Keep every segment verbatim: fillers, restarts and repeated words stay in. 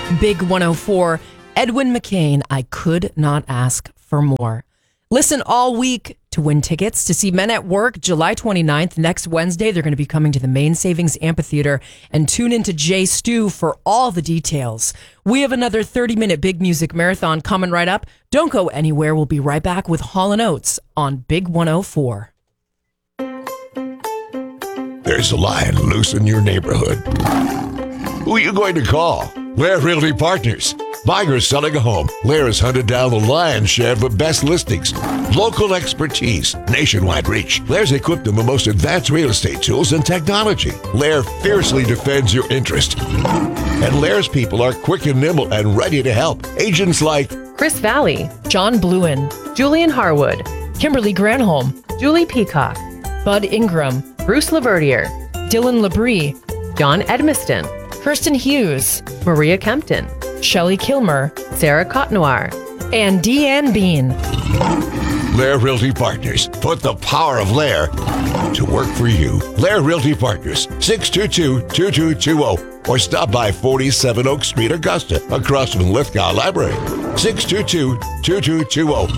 Big one oh four, Edwin McCain, I could not ask for more. Listen all week to win tickets to see Men at Work July twenty-ninth. Next Wednesday, they're going to be coming to the Main Savings Amphitheater, and tune into Jay Stu for all the details. We have another thirty-minute Big Music Marathon coming right up. Don't go anywhere. We'll be right back with Hall and Oates on Big one oh four. There's a lion loose in your neighborhood. Who are you going to call? Lair Realty Partners. Buying or selling a home, Lair has hunted down the lion's share of the best listings. Local expertise, nationwide reach. Lair's equipped them with the most advanced real estate tools and technology. Lair fiercely defends your interest. And Lair's people are quick and nimble and ready to help. Agents like Chris Valley, John Bluen, Julian Harwood, Kimberly Granholm, Julie Peacock, Bud Ingram, Bruce Laverdier, Dylan Labrie, John Edmiston, Kirsten Hughes, Maria Kempton, Shelley Kilmer, Sarah Cotnoir, and Deanne Bean. Lair Realty Partners. Put the power of Lair to work for you. Lair Realty Partners, six two two, two two two zero. Or stop by forty-seven Oak Street, Augusta, across from Lithgow Library. six two two, two two two zero.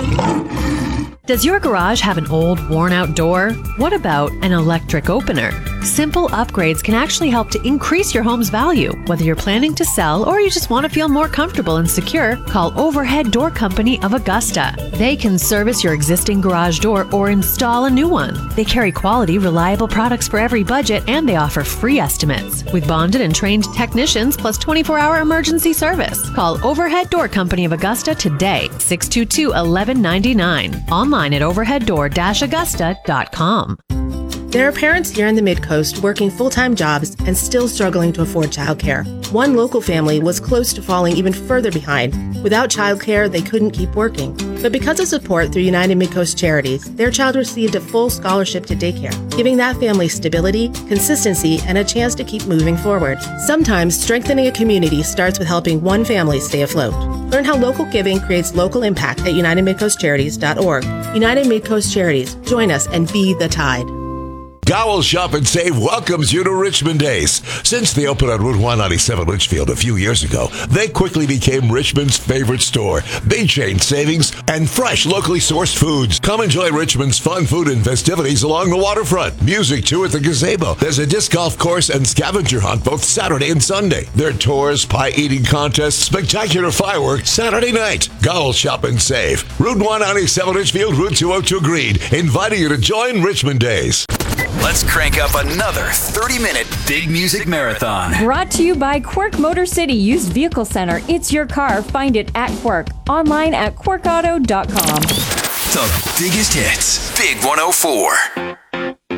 Does your garage have an old, worn-out door? What about an electric opener? Simple upgrades can actually help to increase your home's value. Whether you're planning to sell or you just want to feel more comfortable and secure, call Overhead Door Company of Augusta. They can service your existing garage door or install a new one. They carry quality, reliable products for every budget, and they offer free estimates. With bonded and trained technicians plus twenty-four hour emergency service. Call Overhead Door Company of Augusta today, six two two, one one nine nine. Online at overhead door dash augusta dot com. There are parents here in the Mid-Coast working full-time jobs and still struggling to afford childcare. One local family was close to falling even further behind. Without childcare, they couldn't keep working. But because of support through United Mid-Coast Charities, their child received a full scholarship to daycare, giving that family stability, consistency, and a chance to keep moving forward. Sometimes strengthening a community starts with helping one family stay afloat. Learn how local giving creates local impact at united mid coast charities dot org. United Mid-Coast Charities. Join us and be the tide. Gowell Shop and Save welcomes you to Richmond Days. Since they opened on Route one ninety-seven Litchfield a few years ago, they quickly became Richmond's favorite store. Big chain savings and fresh, locally sourced foods. Come enjoy Richmond's fun food and festivities along the waterfront. Music, too, at the gazebo. There's a disc golf course and scavenger hunt both Saturday and Sunday. There are tours, pie-eating contests, spectacular fireworks Saturday night. Gowell Shop and Save. Route one ninety-seven Litchfield, Route two oh two Greene. Inviting you to join Richmond Days. Let's crank up another thirty-minute Big Music Marathon. Brought to you by Quirk Motor City Used Vehicle Center. It's your car. Find it at Quirk. Online at quirk auto dot com. The biggest hits. Big one oh four.